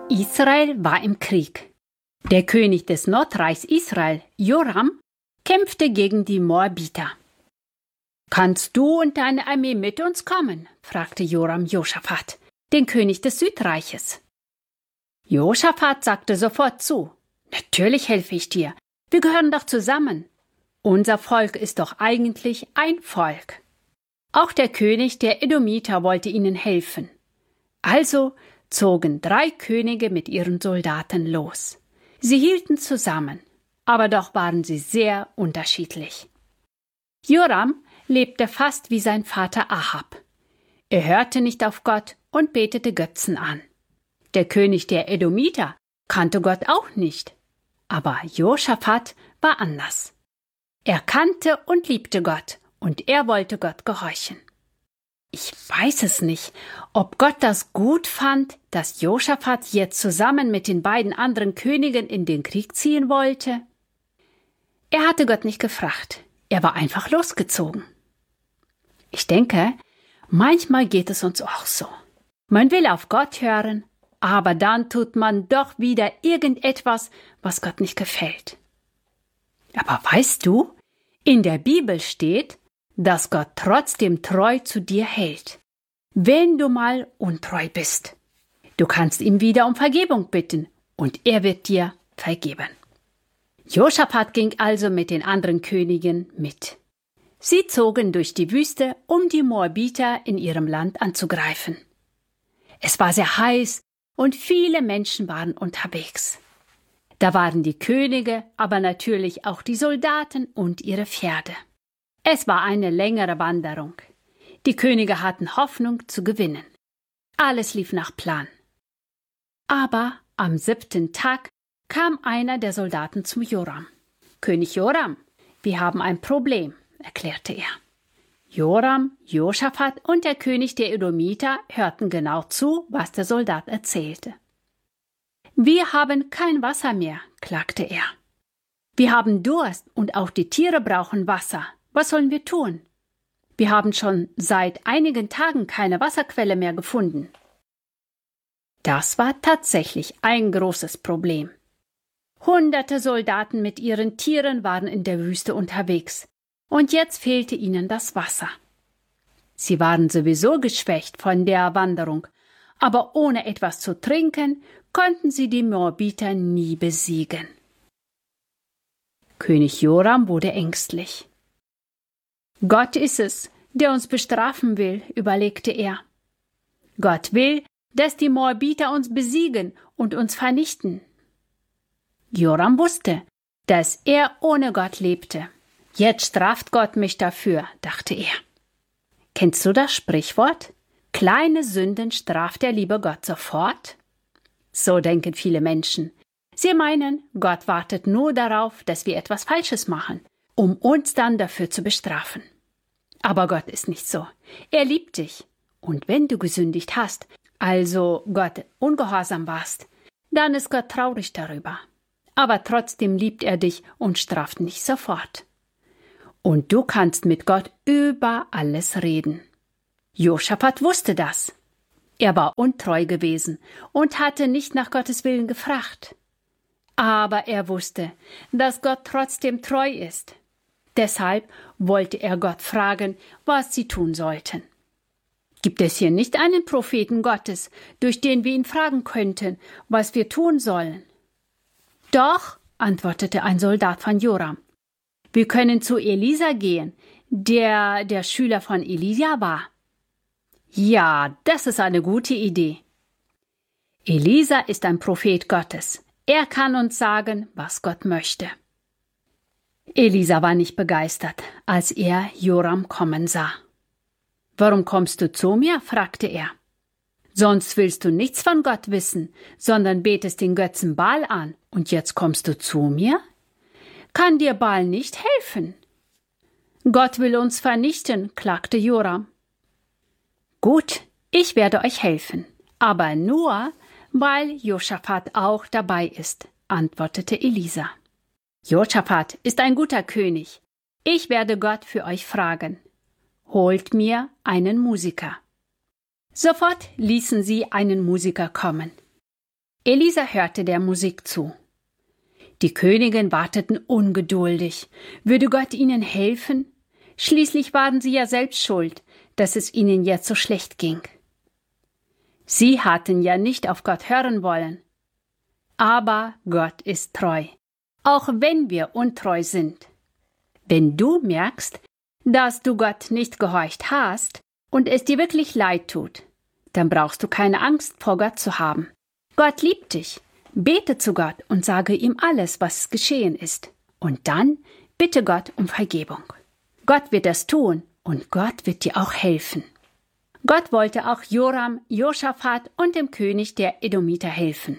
Israel war im Krieg. Der König des Nordreichs Israel, Joram, kämpfte gegen die Moabiter. »Kannst du und deine Armee mit uns kommen?« fragte Joram Josaphat, den König des Südreiches. Josaphat sagte sofort zu. »Natürlich helfe ich dir. Wir gehören doch zusammen. Unser Volk ist doch eigentlich ein Volk.« Auch der König der Edomiter wollte ihnen helfen. Also zogen 3 Könige mit ihren Soldaten los. Sie hielten zusammen, aber doch waren sie sehr unterschiedlich. Joram lebte fast wie sein Vater Ahab. Er hörte nicht auf Gott und betete Götzen an. Der König der Edomiter kannte Gott auch nicht. Aber Josaphat war anders. Er kannte und liebte Gott und er wollte Gott gehorchen. Ich weiß es nicht, ob Gott das gut fand, dass Josaphat jetzt zusammen mit den beiden anderen Königen in den Krieg ziehen wollte. Er hatte Gott nicht gefragt. Er war einfach losgezogen. Ich denke, manchmal geht es uns auch so. Man will auf Gott hören, aber dann tut man doch wieder irgendetwas, was Gott nicht gefällt. Aber weißt du, in der Bibel steht, dass Gott trotzdem treu zu dir hält, wenn du mal untreu bist. Du kannst ihm wieder um Vergebung bitten und er wird dir vergeben. Josaphat ging also mit den anderen Königen mit. Sie zogen durch die Wüste, um die Moabiter in ihrem Land anzugreifen. Es war sehr heiß und viele Menschen waren unterwegs. Da waren die Könige, aber natürlich auch die Soldaten und ihre Pferde. Es war eine längere Wanderung. Die Könige hatten Hoffnung zu gewinnen. Alles lief nach Plan. Aber am 7. Tag kam einer der Soldaten zu Joram. »König Joram, wir haben ein Problem«, erklärte er. Joram, Josaphat und der König der Edomiter hörten genau zu, was der Soldat erzählte. »Wir haben kein Wasser mehr«, klagte er. »Wir haben Durst und auch die Tiere brauchen Wasser. Was sollen wir tun? Wir haben schon seit einigen Tagen keine Wasserquelle mehr gefunden.« Das war tatsächlich ein großes Problem. Hunderte Soldaten mit ihren Tieren waren in der Wüste unterwegs, und jetzt fehlte ihnen das Wasser. Sie waren sowieso geschwächt von der Wanderung, aber ohne etwas zu trinken, konnten sie die Moabiter nie besiegen. König Joram wurde ängstlich. »Gott ist es, der uns bestrafen will«, überlegte er. »Gott will, dass die Moabiter uns besiegen und uns vernichten.« Joram wusste, dass er ohne Gott lebte. »Jetzt straft Gott mich dafür«, dachte er. Kennst du das Sprichwort? Kleine Sünden straft der liebe Gott sofort? So denken viele Menschen. Sie meinen, Gott wartet nur darauf, dass wir etwas Falsches machen, um uns dann dafür zu bestrafen. Aber Gott ist nicht so. Er liebt dich. Und wenn du gesündigt hast, also Gott ungehorsam warst, dann ist Gott traurig darüber. Aber trotzdem liebt er dich und straft nicht sofort. Und du kannst mit Gott über alles reden. Josaphat wusste das. Er war untreu gewesen und hatte nicht nach Gottes Willen gefragt. Aber er wusste, dass Gott trotzdem treu ist. Deshalb wollte er Gott fragen, was sie tun sollten. Gibt es hier nicht einen Propheten Gottes, durch den wir ihn fragen könnten, was wir tun sollen? Doch, antwortete ein Soldat von Joram. Wir können zu Elisa gehen, der Schüler von Elia war. Ja, das ist eine gute Idee. Elisa ist ein Prophet Gottes. Er kann uns sagen, was Gott möchte. Elisa war nicht begeistert, als er Joram kommen sah. »Warum kommst du zu mir?« fragte er. »Sonst willst du nichts von Gott wissen, sondern betest den Götzen Baal an, und jetzt kommst du zu mir? Kann dir Baal nicht helfen?« »Gott will uns vernichten«, klagte Joram. »Gut, ich werde euch helfen, aber nur, weil Josaphat auch dabei ist«, antwortete Elisa. »Josaphat ist ein guter König. Ich werde Gott für euch fragen. Holt mir einen Musiker.« Sofort ließen sie einen Musiker kommen. Elisa hörte der Musik zu. Die Königin warteten ungeduldig. Würde Gott ihnen helfen? Schließlich waren sie ja selbst schuld, dass es ihnen jetzt so schlecht ging. Sie hatten ja nicht auf Gott hören wollen. Aber Gott ist treu, auch wenn wir untreu sind. Wenn du merkst, dass du Gott nicht gehorcht hast und es dir wirklich leid tut, dann brauchst du keine Angst vor Gott zu haben. Gott liebt dich. Bete zu Gott und sage ihm alles, was geschehen ist. Und dann bitte Gott um Vergebung. Gott wird das tun und Gott wird dir auch helfen. Gott wollte auch Joram, Josaphat und dem König der Edomiter helfen.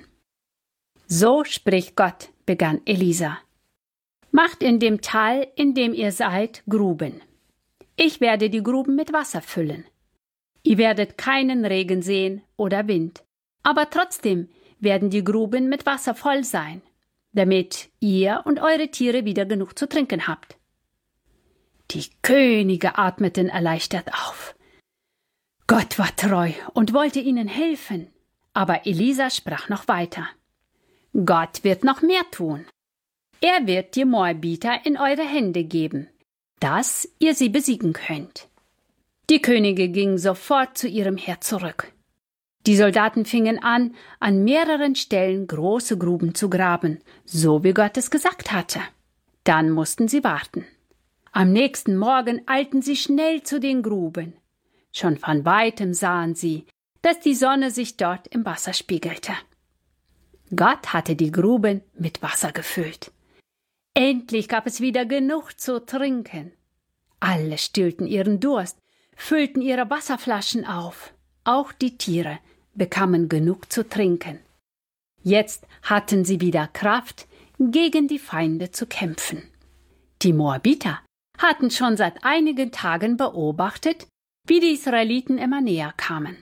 So spricht Gott, begann Elisa. Macht in dem Tal, in dem ihr seid, Gruben. Ich werde die Gruben mit Wasser füllen. Ihr werdet keinen Regen sehen oder Wind, aber trotzdem werden die Gruben mit Wasser voll sein, damit ihr und eure Tiere wieder genug zu trinken habt. Die Könige atmeten erleichtert auf. Gott war treu und wollte ihnen helfen, aber Elisa sprach noch weiter. Gott wird noch mehr tun. Er wird die Moabiter in eure Hände geben, dass ihr sie besiegen könnt. Die Könige gingen sofort zu ihrem Heer zurück. Die Soldaten fingen an mehreren Stellen große Gruben zu graben, so wie Gott es gesagt hatte. Dann mussten sie warten. Am nächsten Morgen eilten sie schnell zu den Gruben. Schon von weitem sahen sie, dass die Sonne sich dort im Wasser spiegelte. Gott hatte die Gruben mit Wasser gefüllt. Endlich gab es wieder genug zu trinken. Alle stillten ihren Durst, füllten ihre Wasserflaschen auf. Auch die Tiere bekamen genug zu trinken. Jetzt hatten sie wieder Kraft, gegen die Feinde zu kämpfen. Die Moabiter hatten schon seit einigen Tagen beobachtet, wie die Israeliten immer näher kamen.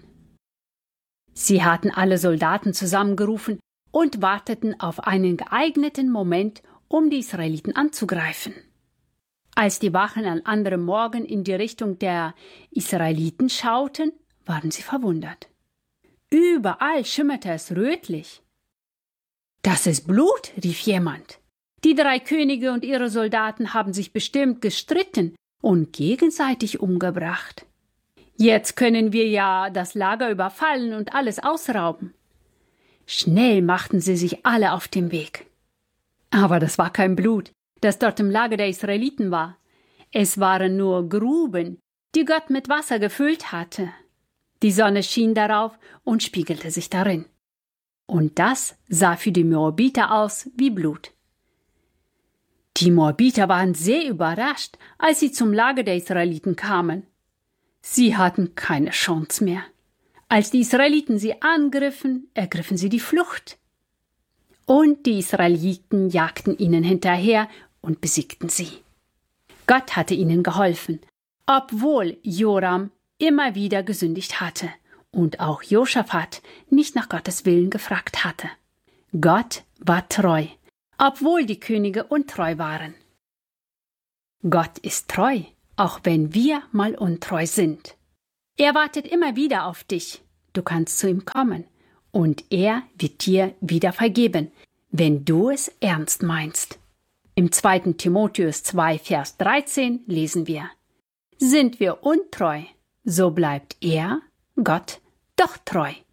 Sie hatten alle Soldaten zusammengerufen und warteten auf einen geeigneten Moment, um die Israeliten anzugreifen. Als die Wachen am anderen Morgen in die Richtung der Israeliten schauten, waren sie verwundert. Überall schimmerte es rötlich. »Das ist Blut«, rief jemand. »Die 3 Könige und ihre Soldaten haben sich bestimmt gestritten und gegenseitig umgebracht. Jetzt können wir ja das Lager überfallen und alles ausrauben.« Schnell machten sie sich alle auf den Weg. Aber das war kein Blut, das dort im Lager der Israeliten war. Es waren nur Gruben, die Gott mit Wasser gefüllt hatte. Die Sonne schien darauf und spiegelte sich darin. Und das sah für die Moabiter aus wie Blut. Die Moabiter waren sehr überrascht, als sie zum Lager der Israeliten kamen. Sie hatten keine Chance mehr. Als die Israeliten sie angriffen, ergriffen sie die Flucht. Und die Israeliten jagten ihnen hinterher und besiegten sie. Gott hatte ihnen geholfen, obwohl Joram immer wieder gesündigt hatte und auch Josaphat nicht nach Gottes Willen gefragt hatte. Gott war treu, obwohl die Könige untreu waren. Gott ist treu, auch wenn wir mal untreu sind. Er wartet immer wieder auf dich. Du kannst zu ihm kommen und er wird dir wieder vergeben, wenn du es ernst meinst. Im 2. Timotheus 2, Vers 13 lesen wir: Sind wir untreu, so bleibt er, Gott, doch treu.